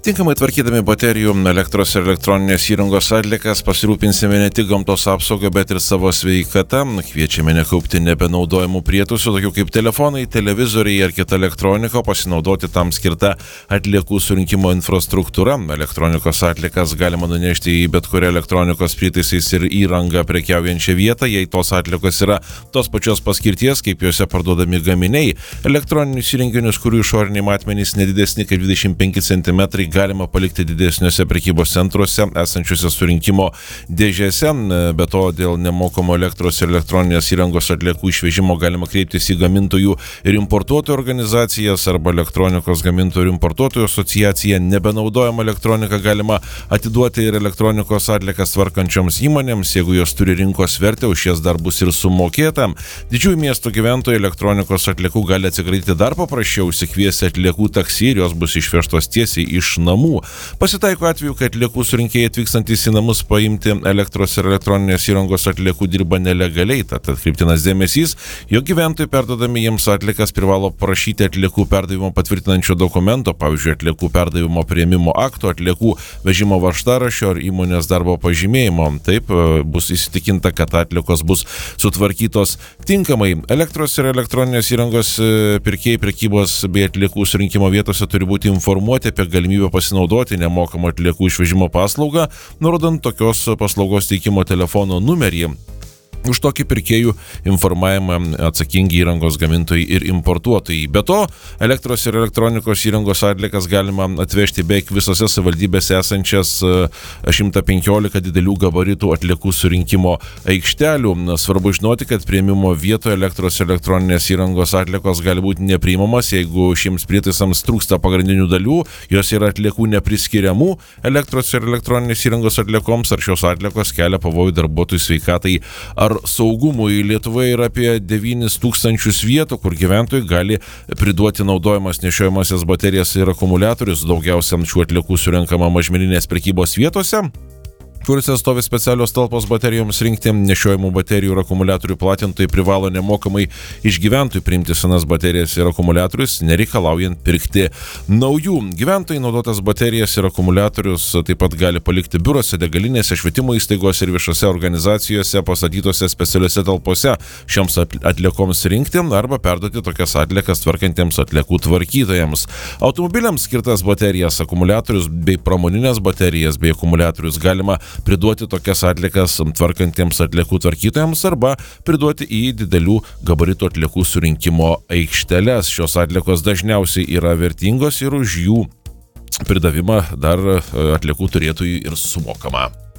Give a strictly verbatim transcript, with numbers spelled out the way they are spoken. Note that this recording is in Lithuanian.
Tinkamai tvarkydami baterijų, elektros ir elektroninės įrangos atliekas pasirūpinsime ne tik gamtos apsaugą, bet ir savo sveikatą. Kviečiame nekaupti nebenaudojamų prietaisų, tokių kaip telefonai, televizoriai ar kita elektronika, pasinaudoti tam skirtą atliekų surinkimo infrastruktūrą. Elektronikos atliekas galima nunešti į bet kurią elektronikos prietaisais ir įrangą prekiaujančią vietą, jei tos atliekos yra tos pačios paskirties, kaip juose parduodami gaminiai. Elektroninius įrenginius, kurių išoriniai matmenys nedidesni kaip dvidešimt penki centimetrai, galima palikti didesniuose prekybos centruose esančiuose surinkimo dėžėse. Be to, dėl nemokamo elektros ir elektroninės įrangos atliekų išvežimo galima kreiptis į gamintojų ir importuotojų organizacijas arba elektronikos gamintojų ir importuotojų asociaciją. Nebenaudojama elektronika galima atiduoti ir elektronikos atliekas tvarkančioms įmonėms, jeigu jos turi rinkos vertę, už jas dar bus ir sumokėta. Didžiųjų miestų gyventojai elektronikos atliekų gali atsikratyti dar paprasčiau, užsikviesti atliekų taksi ir jos bus išvežtos tiesiai iš namų. Pasitaiko atveju, kad atliekų surinkėjai atvykstantys į namus paimti elektros ir elektroninės įrangos atliekų dirba nelegaliai, tad atkreiptinas dėmesys, jog gyventojai perdodami jiems atliekas privalo prašyti atliekų perdavimo patvirtinančio dokumento, pavyzdžiui, atliekų perdavimo priėmimo akto, atliekų vežimo varžtaraščio ar įmonės darbo pažymėjimo. Taip bus įsitikinta, kad atliekos bus sutvarkytos tinkamai. Elektros ir elektroninės įrangos pirkėjai prekybos bei atliekų surinkimo vietose turi būti informuoti apie galimybę pasinaudoti nemokamą atliekų išvežimo paslaugą, nurodant tokios paslaugos teikimo telefono numerį. Už tokį pirkėjų informavimą atsakingi įrangos gamintojai ir importuotojai. Be to, elektros ir elektronikos įrangos atliekas galima atvežti beveik visose savivaldybėse esančias šimtas penkiolika didelių gabaritų atliekų surinkimo aikštelių. Svarbu žinoti, kad priėmimo vietoje elektros ir elektroninės įrangos atliekos gali būti nepriimamas, jeigu šiems prietaisams trūksta pagrindinių dalių, jos yra atliekų nepriskiriamų elektros ir elektroninės įrangos atliekoms, ar šios atliekos kelia pavojų darbuotojų sveikatai ar saugumui. Lietuvoje yra apie devynis tūkstančius vietų, kur gyventojai gali priduoti naudojamas nešiojamasias baterijas ir akumuliatorius. Daugiausia šių atliekų surenkama mažmeninės prekybos vietose, kuriuose stovi specialios talpos baterijoms rinkti. Nešiojamų baterijų ir akumuliatorių platintojai privalo nemokamai iš gyventojų priimti senas baterijas ir akumuliatorius, nereikalaujant pirkti naujų. Gyventojai naudotas baterijas ir akumuliatorius taip pat gali palikti biurose, degalinėse, švietimo įstaigose ir viešose organizacijose pastatytose specialiuose talpose šioms atliekoms rinkti arba perduoti tokias atliekas tvarkantiems atliekų tvarkytojams. Automobiliams skirtas baterijas, akumuliatorius bei pramoninės baterijas bei akumuliatorius galima priduoti tokias atliekas tvarkantiems atliekų tvarkytojams arba priduoti į didelių gabaritų atliekų surinkimo aikšteles. Šios atliekos dažniausiai yra vertingos ir už jų pridavimą dar atliekų turėtojų ir sumokama.